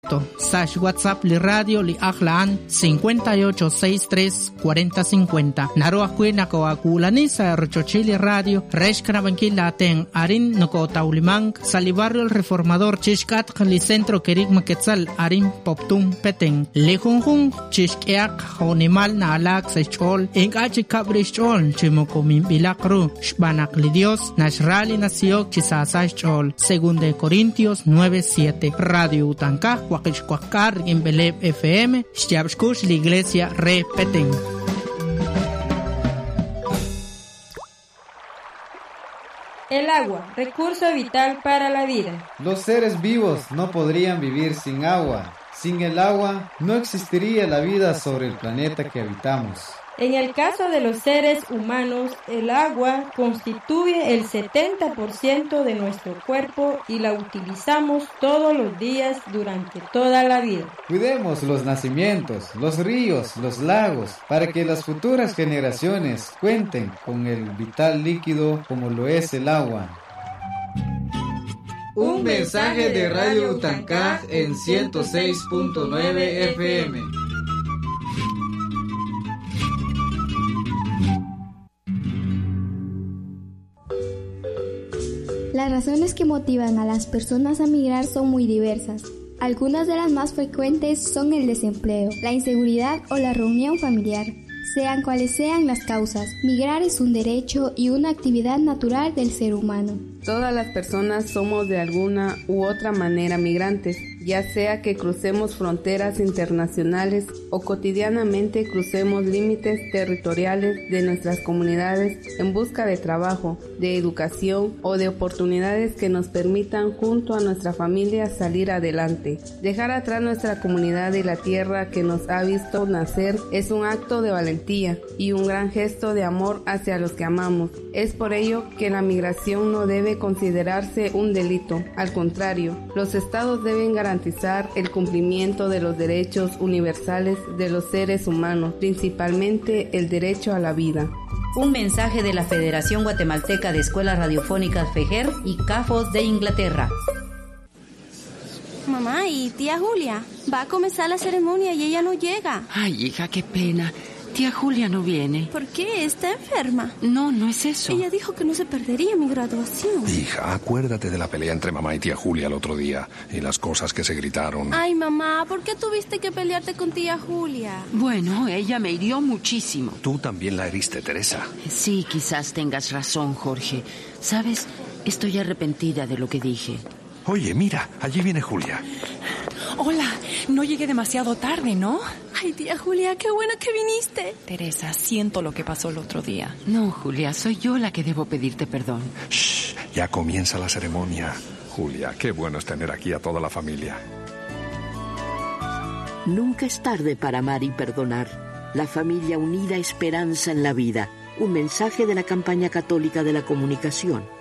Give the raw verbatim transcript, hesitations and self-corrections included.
Sash WhatsApp li radio li aklaan cincuenta y ocho sesenta y tres cuarenta cincuenta. Naro akui nako akulani sa rochochili radio resh kanabanki laten arin nako taulimang sa li barrio el reformador chishkat li centro kerik maketzal arin poptum peteng lejunjun chishkeak honimal na alak sa chol en achi kabrish chol chimokomin bilakru shbanak li Dios nashrali nasiok chisasa chol según de Corintios nueve siete. Radio Utanka Huaquichcuacar en Beleb F M, Xtiabshkush, la iglesia Re Petén. El agua, recurso vital para la vida. Los seres vivos no podrían vivir sin agua. Sin el agua no existiría la vida sobre el planeta que habitamos. En el caso de los seres humanos, el agua constituye el setenta por ciento de nuestro cuerpo y la utilizamos todos los días durante toda la vida. Cuidemos los nacimientos, los ríos, los lagos, para que las futuras generaciones cuenten con el vital líquido como lo es el agua. Un mensaje de Radio Utancaj en ciento seis punto nueve F M. Las razones que motivan a las personas a migrar son muy diversas. Algunas de las más frecuentes son el desempleo, la inseguridad o la reunión familiar. Sean cuales sean las causas, migrar es un derecho y una actividad natural del ser humano. Todas las personas somos de alguna u otra manera migrantes, ya sea que crucemos fronteras internacionales o cotidianamente crucemos límites territoriales de nuestras comunidades en busca de trabajo, de educación o de oportunidades que nos permitan junto a nuestra familia salir adelante. Dejar atrás nuestra comunidad y la tierra que nos ha visto nacer es un acto de valentía y un gran gesto de amor hacia los que amamos. Es por ello que la migración no debe considerarse un delito. Al contrario, los estados deben garantizar el cumplimiento de los derechos universales de los seres humanos, principalmente el derecho a la vida. Un mensaje de la Federación Guatemalteca de Escuelas Radiofónicas FEGER y C A F O S de Inglaterra. Mamá, ¿y tía Julia? Va a comenzar la ceremonia y ella no llega. Ay, hija, qué pena. Tía Julia no viene. ¿Por qué? ¿Está enferma? No, no es eso. Ella dijo que no se perdería mi graduación. Hija, acuérdate de la pelea entre mamá y tía Julia el otro día y las cosas que se gritaron. Ay, mamá, ¿por qué tuviste que pelearte con tía Julia? Bueno, ella me hirió muchísimo. Tú también la heriste, Teresa. Sí, quizás tengas razón, Jorge. ¿Sabes? Estoy arrepentida de lo que dije. Oye, mira, allí viene Julia. Hola, no llegué demasiado tarde, ¿no? Ay, tía Julia, qué bueno que viniste. Teresa, siento lo que pasó el otro día. No, Julia, soy yo la que debo pedirte perdón. Shh, ya comienza la ceremonia. Julia, qué bueno es tener aquí a toda la familia. Nunca es tarde para amar y perdonar. La familia unida, esperanza en la vida. Un mensaje de la campaña católica de la comunicación.